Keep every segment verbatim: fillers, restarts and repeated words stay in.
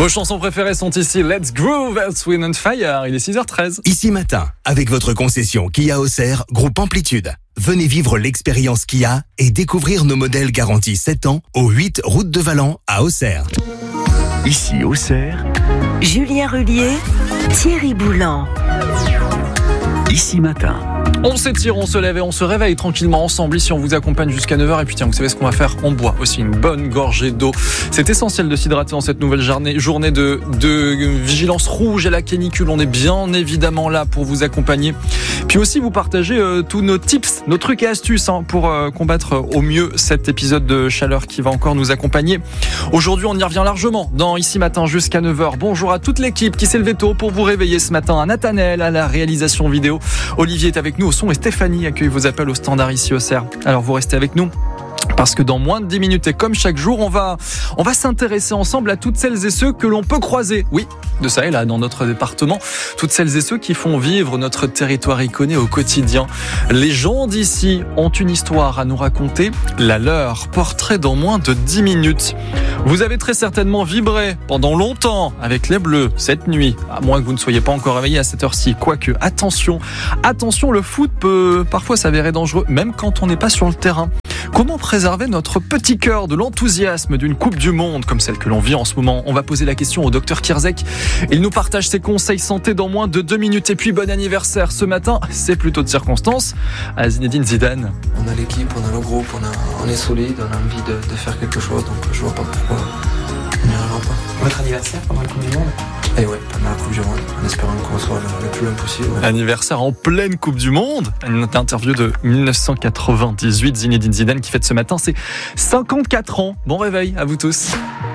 Vos chansons préférées sont ici. Let's Groove, Earth, Wind and Fire. Il est six heures treize. Ici Matin, avec votre concession Kia Auxerre, groupe Amplitude. Venez vivre l'expérience Kia et découvrir nos modèles garantis sept ans au huit route de Valent à Auxerre. Ici Auxerre, Julien Rullier, Thierry Boulan. Ici Matin. On s'étire, on se lève et on se réveille tranquillement ensemble. Ici, on vous accompagne jusqu'à neuf heures. Et puis tiens, vous savez ce qu'on va faire? On boit aussi une bonne gorgée d'eau. C'est essentiel de s'hydrater dans cette nouvelle journée, journée de, de vigilance rouge à la canicule. On est bien évidemment là pour vous accompagner. Puis aussi vous partager euh, tous nos tips, nos trucs et astuces hein, pour euh, combattre au mieux cet épisode de chaleur qui va encore nous accompagner. Aujourd'hui, on y revient largement dans Ici Matin jusqu'à neuf heures. Bonjour à toute l'équipe qui s'est levée tôt pour vous réveiller ce matin. À Nathanaël, à la réalisation vidéo. Olivier est avec nous au son et Stéphanie accueille vos appels au standard ici au Auxerre. Alors vous restez avec nous parce que dans moins de dix minutes et comme chaque jour, on va, on va s'intéresser ensemble à toutes celles et ceux que l'on peut croiser. Oui, de ça et là, dans notre département, toutes celles et ceux qui font vivre notre territoire iconé au quotidien. Les gens d'ici ont une histoire à nous raconter, la leur, portrait dans moins de dix minutes. Vous avez très certainement vibré pendant longtemps avec les Bleus cette nuit, à moins que vous ne soyez pas encore réveillé à cette heure-ci. Quoique, attention, attention, le foot peut parfois s'avérer dangereux, même quand on n'est pas sur le terrain. Comment préserver notre petit cœur de l'enthousiasme d'une Coupe du Monde comme celle que l'on vit en ce moment? On va poser la question au docteur Kierzek. Il nous partage ses conseils santé dans moins de deux minutes. Et puis bon anniversaire ce matin, c'est plutôt de circonstance, à Zinedine Zidane. On a l'équipe, on a le groupe, on, a, on est solide, on a envie de, de faire quelque chose, donc je vois pas pourquoi on n'y arrivera pas. Votre anniversaire pendant la Coupe du Monde? Et ouais, pendant la Coupe du Monde, en espérant qu'on soit le, le plus loin possible. Ouais. Anniversaire en pleine Coupe du Monde. Une interview de dix-neuf cent quatre-vingt-dix-huit, Zinedine Zidane qui fête ce matin ses cinquante-quatre ans. Bon réveil à vous tous.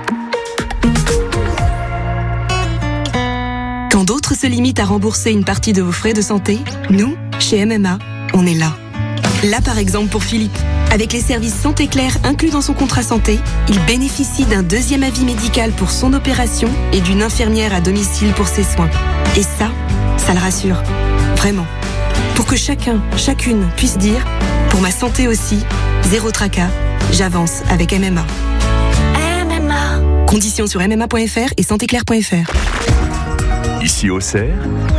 Quand d'autres se limitent à rembourser une partie de vos frais de santé, nous, chez M M A, on est là. Là par exemple pour Philippe. Avec les services Santé Claire inclus dans son contrat santé, il bénéficie d'un deuxième avis médical pour son opération et d'une infirmière à domicile pour ses soins. Et ça, ça le rassure. Vraiment. Pour que chacun, chacune puisse dire « Pour ma santé aussi, zéro tracas, j'avance avec M M A ». M M A. Conditions sur m m a point f r et santé claire point f r. Ici Auxerre,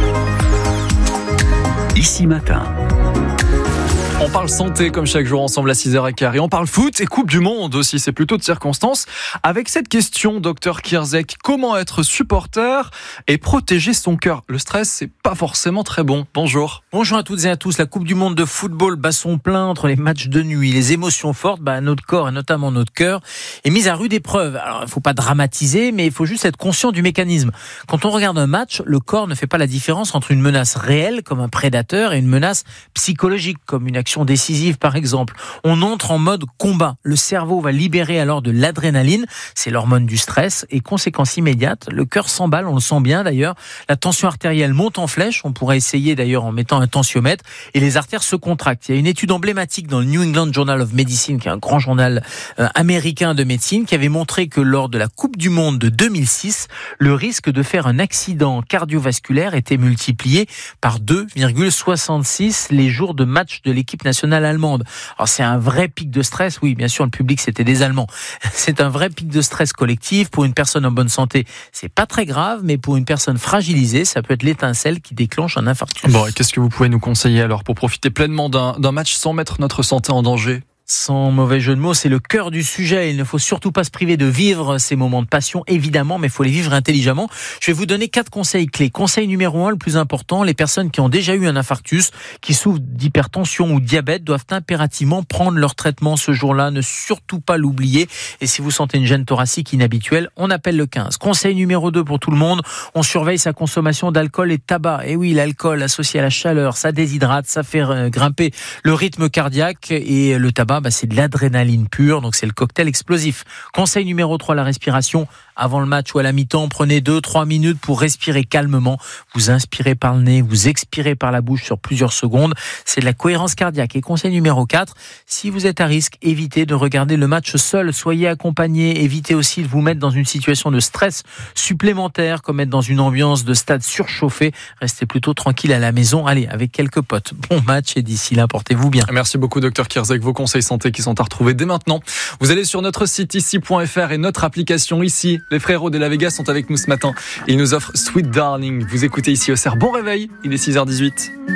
Ici Matin. On parle santé comme chaque jour ensemble à six heures quinze et on parle foot et Coupe du Monde aussi, c'est plutôt de circonstance. Avec cette question, docteur Kierzek, comment être supporter et protéger son cœur? Le stress, c'est pas forcément très bon. Bonjour. Bonjour à toutes et à tous. La Coupe du Monde de football bat son plein entre les matchs de nuit. Les émotions fortes, bah, notre corps et notamment notre cœur est mise à rude épreuve. Alors, il faut pas dramatiser, mais il faut juste être conscient du mécanisme. Quand on regarde un match, le corps ne fait pas la différence entre une menace réelle, comme un prédateur, et une menace psychologique, comme une action décisive par exemple. On entre en mode combat. Le cerveau va libérer alors de l'adrénaline, c'est l'hormone du stress, et conséquence immédiate, le cœur s'emballe, on le sent bien d'ailleurs, la tension artérielle monte en flèche, on pourrait essayer d'ailleurs en mettant un tensiomètre, et les artères se contractent. Il y a une étude emblématique dans le New England Journal of Medicine, qui est un grand journal euh, américain de médecine, qui avait montré que lors de la Coupe du Monde de deux mille six, le risque de faire un accident cardiovasculaire était multiplié par deux virgule soixante-six les jours de match de l'équipe nationale allemande. Alors c'est un vrai pic de stress, oui bien sûr le public c'était des Allemands, c'est un vrai pic de stress collectif. Pour une personne en bonne santé c'est pas très grave, mais pour une personne fragilisée ça peut être l'étincelle qui déclenche un infarctus. Bon, et qu'est-ce que vous pouvez nous conseiller alors pour profiter pleinement d'un, d'un match sans mettre notre santé en danger? Sans mauvais jeu de mots, c'est le cœur du sujet. Il ne faut surtout pas se priver de vivre ces moments de passion, évidemment, mais il faut les vivre intelligemment. Je vais vous donner quatre conseils clés. Conseil numéro un, le plus important, les personnes qui ont déjà eu un infarctus, qui souffrent d'hypertension ou de diabète, doivent impérativement prendre leur traitement ce jour-là. Ne surtout pas l'oublier. Et si vous sentez une gêne thoracique inhabituelle, on appelle le quinze. Conseil numéro deux pour tout le monde, on surveille sa consommation d'alcool et de tabac. Et oui, l'alcool associé à la chaleur, ça déshydrate, ça fait grimper le rythme cardiaque, et le tabac, Bah, c'est de l'adrénaline pure, donc c'est le cocktail explosif. Conseil numéro trois, la respiration. Avant le match ou à la mi-temps, prenez deux trois minutes pour respirer calmement. Vous inspirez par le nez, vous expirez par la bouche sur plusieurs secondes. C'est de la cohérence cardiaque. Et conseil numéro quatre, si vous êtes à risque, évitez de regarder le match seul. Soyez accompagné. Évitez aussi de vous mettre dans une situation de stress supplémentaire, comme être dans une ambiance de stade surchauffé. Restez plutôt tranquille à la maison. Allez, avec quelques potes. Bon match et d'ici là, portez-vous bien. Merci beaucoup, docteur Kierzek. Vos conseils santé qui sont à retrouver dès maintenant. Vous allez sur notre site ici point f r et notre application ici. Les frérots de la Vega sont avec nous ce matin. Ils nous offrent Sweet Darling. Vous écoutez ici au C E R. Bon réveil, il est six heures dix-huit.